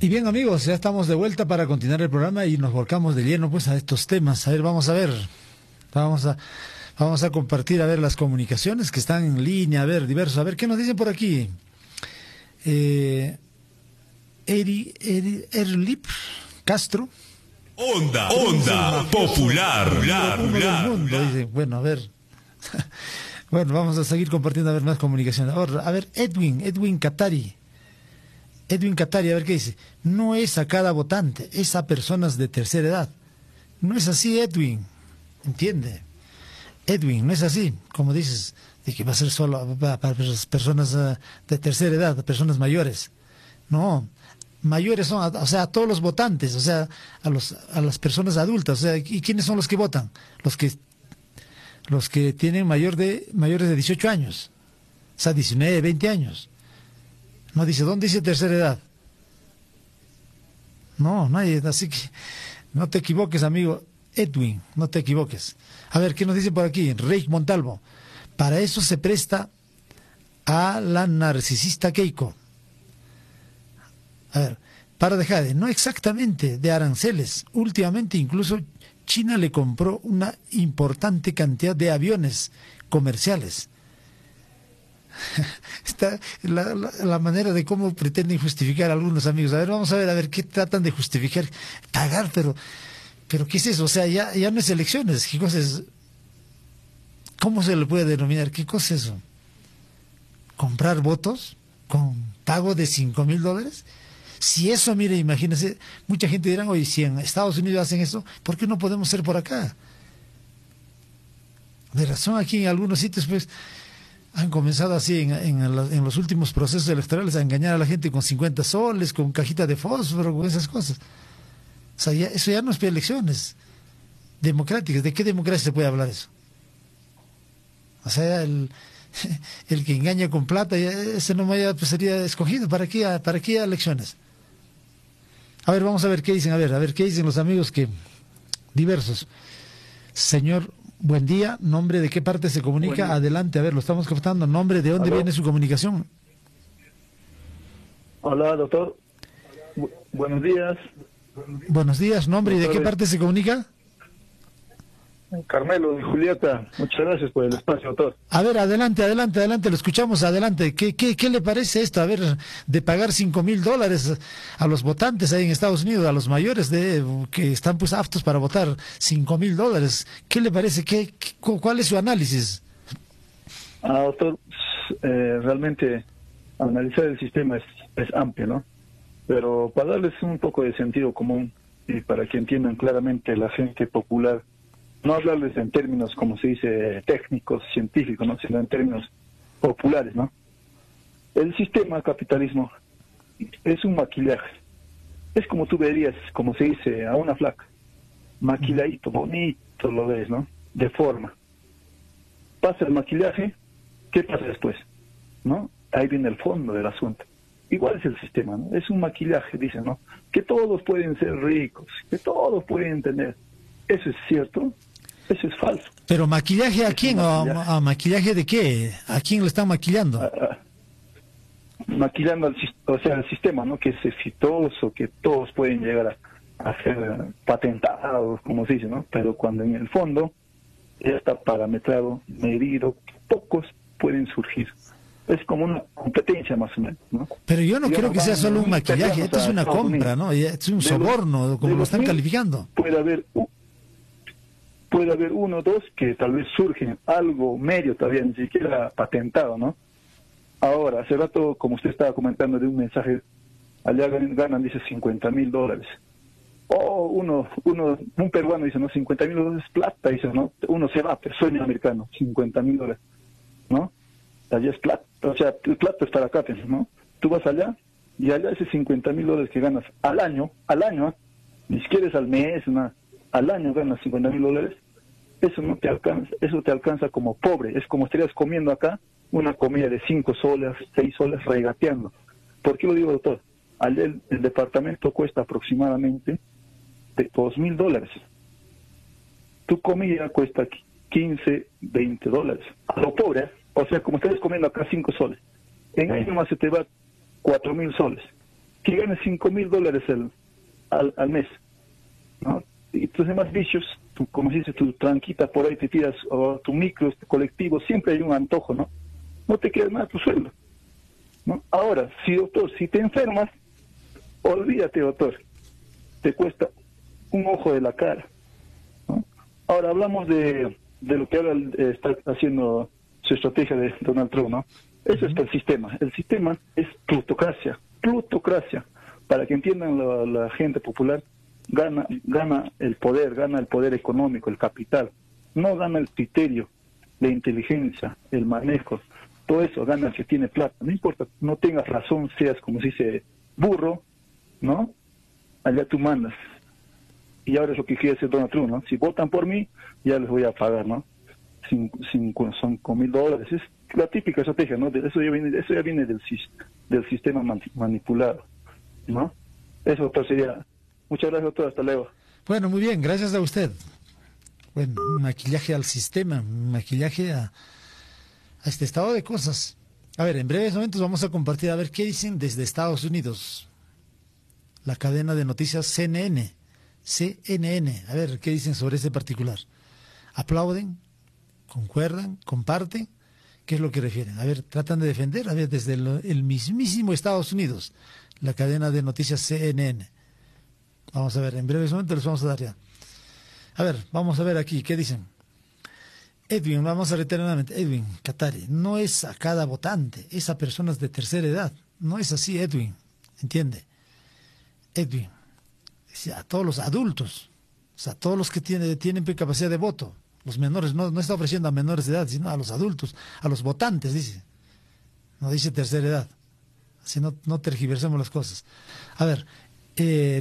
Y bien, amigos, ya estamos de vuelta para continuar el programa y nos volcamos de lleno pues a estos temas. A ver, vamos a compartir a ver las comunicaciones que están en línea, a ver, diversos, a ver qué nos dicen por aquí. Erlip Castro. Onda popular. Del mundo, dice. Bueno, a ver. Bueno, vamos a seguir compartiendo a ver más comunicaciones. Ahora, a ver, Edwin Catari, a ver qué dice. No es a cada votante, es a personas de tercera edad. No es así, Edwin. ¿Entiende? Edwin, no es así, como dices, de que va a ser solo para personas de tercera edad, personas mayores. No, mayores son, o sea, a todos los votantes, o sea, a las personas adultas. O sea, ¿y quiénes son los que votan? Los que tienen mayores de 18 años, o sea, 19, 20 años. No dice, ¿dónde dice tercera edad? No, nadie, así que no te equivoques, amigo Edwin, no te equivoques. A ver, ¿qué nos dice por aquí? Rey Montalvo. Para eso se presta a la narcisista Keiko. A ver, para dejar de, no exactamente de aranceles. Últimamente incluso China le compró una importante cantidad de aviones comerciales. Está la manera de cómo pretenden justificar a algunos amigos. A ver qué tratan de justificar. Pagar, pero ¿qué es eso? O sea, ya no es elecciones. ¿Qué cosa es? ¿Cómo se le puede denominar? ¿Qué cosa es eso? ¿Comprar votos con pago de $5,000? Si eso, mire, imagínense, mucha gente dirá, oye, si en Estados Unidos hacen eso, ¿por qué no podemos ser por acá? De razón, aquí en algunos sitios, pues, han comenzado así en los últimos procesos electorales a engañar a la gente con 50 soles, con cajita de fósforo, con esas cosas. O sea, eso ya no es elecciones democráticas. ¿De qué democracia se puede hablar eso? O sea, el que engaña con plata, ese no pues sería escogido. ¿Para qué elecciones? A ver, vamos a ver qué dicen. A ver qué dicen los amigos diversos. Señor, buen día. ¿Nombre de qué parte se comunica? Adelante, a ver, lo estamos captando. ¿Nombre de dónde viene su comunicación? Hola, doctor. Buenos días. Buenos días. ¿Nombre y de qué parte se comunica? Carmelo de Julieta. Muchas gracias por el espacio, doctor. A ver, adelante, lo escuchamos, adelante. ¿Qué le parece esto? A ver, de pagar $5,000 a los votantes ahí en Estados Unidos, a los mayores que están pues aptos para votar, $5,000. ¿Qué le parece? ¿Cuál es su análisis? Doctor, realmente analizar el sistema es amplio, ¿no? Pero para darles un poco de sentido común y para que entiendan claramente la gente popular, no hablarles en términos, como se dice, técnicos, científicos, ¿no? Sino en términos populares, ¿no? El sistema capitalismo es un maquillaje. Es como tú verías, como se dice, a una flaca. Maquilladito, bonito lo ves, ¿no? De forma. Pasa el maquillaje, ¿qué pasa después? ¿No? Ahí viene el fondo del asunto. Igual es el sistema, ¿no? Es un maquillaje, dicen, ¿no? Que todos pueden ser ricos, que todos pueden tener. ¿Eso es cierto? Eso es falso. ¿Pero maquillaje a quién? ¿A maquillaje de qué? ¿A quién le están maquillando? Maquillando al sistema, ¿no? Que es exitoso, que todos pueden llegar a ser patentados, como se dice, ¿no? Pero cuando en el fondo ya está parametrado, medido, pocos pueden surgir. Es como una competencia más o menos, ¿no? Pero yo no creo que sea solo un maquillaje, esto es una compra, ¿no? Es un soborno, como lo están calificando. Puede haber uno o dos que tal vez surgen algo medio todavía, ni siquiera patentado, ¿no? Ahora, hace rato, como usted estaba comentando de un mensaje, allá ganan, dice, $50,000. Un peruano dice, ¿no? $50,000 es plata, dice, ¿no? Uno se va, pero sueño americano, $50,000, ¿no? Allá es plata, o sea, el plata es para acá, ¿no? Tú vas allá, y allá ese $50,000 que ganas al año, ni siquiera es al mes, nada. Al año ganas $50,000, eso no te alcanza, eso te alcanza como pobre, es como estarías comiendo acá una comida de 5 soles, 6 soles regateando. ¿Por qué lo digo, doctor? Allá el departamento cuesta aproximadamente de $2,000. Tu comida cuesta $15, $20. A lo pobre, o sea, como estarías comiendo acá 5 soles. En ahí nomás se te va 4,000 soles. que gane $5,000 al mes, ¿no? Y tus demás vicios, como se dice, tu tranquita por ahí te tiras, o tu micro, tu colectivo, siempre hay un antojo, ¿no? No te queda nada tu sueldo, ¿no? Ahora, doctor, si te enfermas, olvídate, doctor, te cuesta un ojo de la cara, ¿no? Ahora hablamos de lo que ahora está haciendo su estrategia de Donald Trump, ¿no? Eso es el sistema. El sistema es plutocracia. Para que entiendan la gente popular, gana el poder económico, el capital. No gana el criterio, la inteligencia, el manejo. Todo eso gana el que tiene plata. No importa, no tengas razón, seas, como se dice, burro, ¿no? Allá tú mandas. Y ahora es lo que quiere hacer Donald Trump, ¿no? Si votan por mí, ya les voy a pagar, ¿no? Son $5,000. Es la típica estrategia, ¿no? Eso ya viene del sistema manipulado, ¿no? Eso, doctor, sería. Muchas gracias, doctor. Hasta luego. Bueno, muy bien, gracias a usted. Bueno, un maquillaje al sistema, un maquillaje a este estado de cosas. A ver, en breves momentos vamos a compartir a ver qué dicen desde Estados Unidos. La cadena de noticias CNN. A ver qué dicen sobre este particular. ¿Aplauden? ¿Concuerdan? ¿Comparten? ¿Qué es lo que refieren? A ver, tratan de defender, a ver, desde el mismísimo Estados Unidos, la cadena de noticias CNN. Vamos a ver, en breves momentos les vamos a dar ya. A ver, vamos a ver aquí, ¿qué dicen? Edwin, vamos a reiterar nuevamente, Edwin Cattari, no es a cada votante, es a personas de tercera edad. No es así, Edwin, ¿entiende? Edwin, a todos los adultos, o sea, a todos los que tienen capacidad de voto. Los menores, no está ofreciendo a menores de edad, sino a los adultos, a los votantes, dice. No dice tercera edad. Así no tergiversemos las cosas. A ver,